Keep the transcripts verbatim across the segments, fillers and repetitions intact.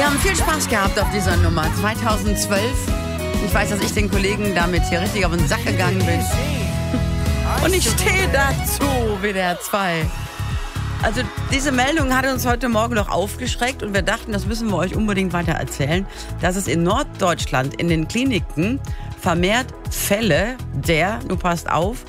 Wir haben viel Spaß gehabt auf dieser Nummer zweitausendzwölf. Ich weiß, dass ich den Kollegen damit hier richtig auf den Sack gegangen bin. Und ich stehe dazu, W D R zwei. Also diese Meldung hat uns heute Morgen noch aufgeschreckt und wir dachten, das müssen wir euch unbedingt weiter erzählen, dass es in Norddeutschland in den Kliniken vermehrt Fälle der, du passt auf,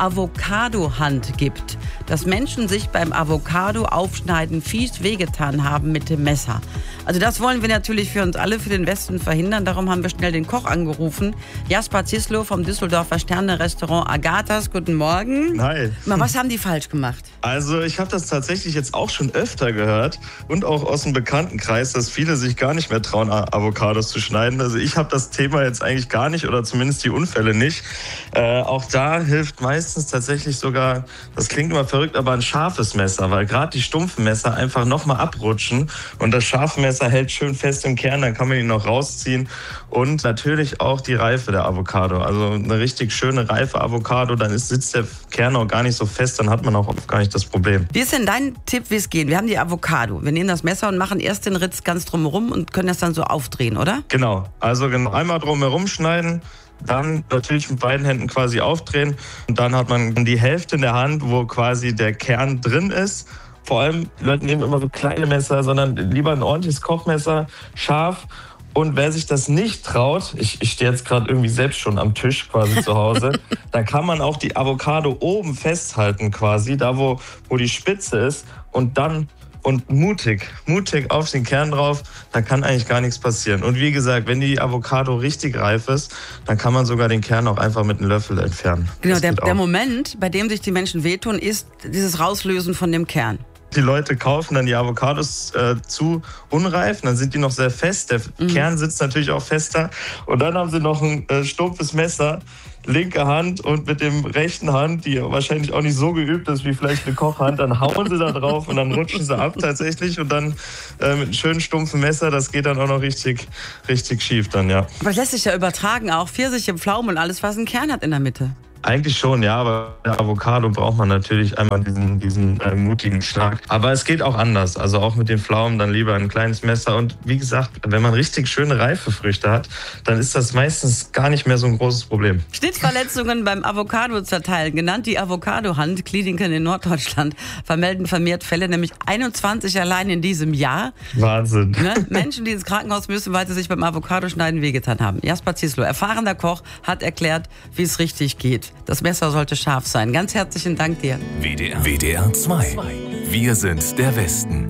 Avocado-Hand gibt. Dass Menschen sich beim Avocado-Aufschneiden fies wehgetan haben mit dem Messer. Also das wollen wir natürlich für uns alle, für den Westen verhindern. Darum haben wir schnell den Koch angerufen. Jasper Zislo vom Düsseldorfer Sterne-Restaurant Agathas. Guten Morgen. Hi. Mal, was haben die falsch gemacht? Also ich habe das tatsächlich jetzt auch schon öfter gehört und auch aus dem Bekanntenkreis, dass viele sich gar nicht mehr trauen, Avocados zu schneiden. Also ich habe das Thema jetzt eigentlich gar nicht oder zumindest die Unfälle nicht. Äh, auch da hilft meistens tatsächlich sogar, das klingt immer verrückt, aber ein scharfes Messer, weil gerade die stumpfen Messer einfach nochmal abrutschen und das scharfe Messer hält schön fest im Kern, dann kann man ihn noch rausziehen und natürlich auch die Reife der Avocado. Also eine richtig schöne reife Avocado, dann ist, sitzt der Kern auch gar nicht so fest, dann hat man auch oft gar nicht das Problem. Wie ist denn dein Tipp, wie es geht? Wir haben die Avocado, wir nehmen das Messer und machen erst den Ritz ganz drumherum und können das dann so aufdrehen, oder? Genau, also genau, einmal drumherum schneiden, dann natürlich mit beiden Händen quasi aufdrehen und dann hat man die Hälfte in der Hand, wo quasi der Kern drin ist. Vor allem, die Leute nehmen immer so kleine Messer, sondern lieber ein ordentliches Kochmesser, scharf. Und wer sich das nicht traut, ich, ich stehe jetzt gerade irgendwie selbst schon am Tisch quasi zu Hause, da kann man auch die Avocado oben festhalten quasi, da wo, wo die Spitze ist und dann und mutig, mutig auf den Kern drauf, da kann eigentlich gar nichts passieren. Und wie gesagt, wenn die Avocado richtig reif ist, dann kann man sogar den Kern auch einfach mit einem Löffel entfernen. Genau, der, der Moment, bei dem sich die Menschen wehtun, ist dieses Rauslösen von dem Kern. Die Leute kaufen dann die Avocados äh, zu unreif, dann sind die noch sehr fest, der mhm. Kern sitzt natürlich auch fester und dann haben sie noch ein äh, stumpfes Messer, linke Hand und mit dem rechten Hand, die wahrscheinlich auch nicht so geübt ist wie vielleicht eine Kochhand, dann hauen sie da drauf und dann rutschen sie ab tatsächlich und dann äh, mit einem schönen stumpfen Messer, das geht dann auch noch richtig, richtig schief dann, ja. Aber es lässt sich ja übertragen, auch Pfirsiche, Pflaumen und alles, was einen Kern hat in der Mitte. Eigentlich schon, ja, aber bei der Avocado braucht man natürlich einmal diesen, diesen äh, mutigen Schlag. Aber es geht auch anders, also auch mit den Pflaumen dann lieber ein kleines Messer. Und wie gesagt, wenn man richtig schöne reife Früchte hat, dann ist das meistens gar nicht mehr so ein großes Problem. Schnittverletzungen beim Avocado-Zerteilen, genannt die Avocado-Hand. Kliniken in Norddeutschland vermelden vermehrt Fälle, nämlich einundzwanzig allein in diesem Jahr. Wahnsinn. Ne? Menschen, die ins Krankenhaus müssen, weil sie sich beim Avocado-Schneiden wehgetan haben. Jasper Zislo, erfahrener Koch, hat erklärt, wie es richtig geht. Das Messer sollte scharf sein. Ganz herzlichen Dank dir. W D R, W D R zwei. Wir sind der Westen.